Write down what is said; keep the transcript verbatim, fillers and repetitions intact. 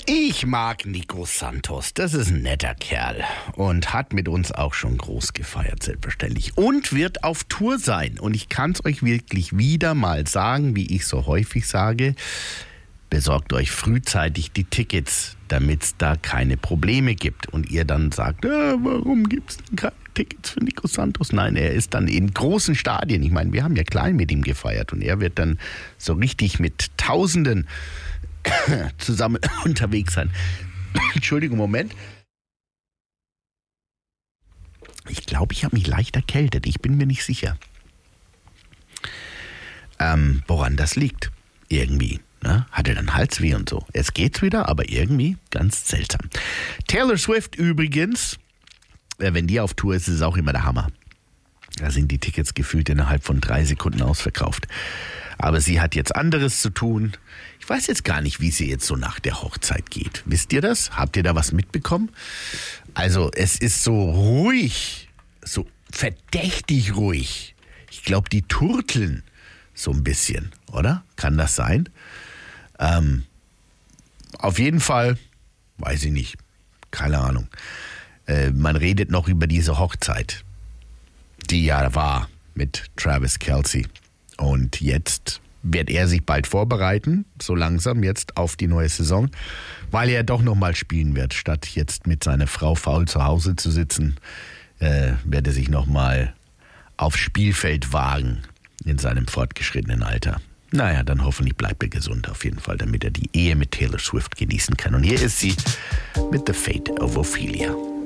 Ich mag Nico Santos, das ist ein netter Kerl und hat mit uns auch schon groß gefeiert, selbstverständlich. Und wird auf Tour sein. Und ich kann es euch wirklich wieder mal sagen, wie ich so häufig sage, besorgt euch frühzeitig die Tickets, damit es da keine Probleme gibt. Und ihr dann sagt, äh, warum gibt es denn keine Tickets für Nico Santos? Nein, er ist dann in großen Stadien. Ich meine, wir haben ja klein mit ihm gefeiert und er wird dann so richtig mit Tausenden zusammen unterwegs sein. Entschuldigung, Moment. Ich glaube, ich habe mich leicht erkältet. Ich bin mir nicht sicher. Ähm, woran das liegt. Irgendwie. Ne? Hatte dann Halsweh und so. Jetzt geht's wieder, aber irgendwie ganz seltsam. Taylor Swift übrigens, äh, wenn die auf Tour ist, ist es auch immer der Hammer. Da sind die Tickets gefühlt innerhalb von drei Sekunden ausverkauft. Aber sie hat jetzt anderes zu tun. Ich weiß jetzt gar nicht, wie sie jetzt so nach der Hochzeit geht. Wisst ihr das? Habt ihr da was mitbekommen? Also es ist so ruhig, so verdächtig ruhig. Ich glaube, die turteln so ein bisschen, oder? Kann das sein? Ähm, auf jeden Fall, weiß ich nicht, keine Ahnung. Äh, man redet noch über diese Hochzeit, die ja war mit Travis Kelce. Und jetzt wird er sich bald vorbereiten, so langsam jetzt auf die neue Saison, weil er doch nochmal spielen wird. Statt jetzt mit seiner Frau faul zu Hause zu sitzen, äh, wird er sich nochmal aufs Spielfeld wagen in seinem fortgeschrittenen Alter. Naja, dann hoffentlich bleibt er gesund auf jeden Fall, damit er die Ehe mit Taylor Swift genießen kann. Und hier ist sie mit The Fate of Ophelia.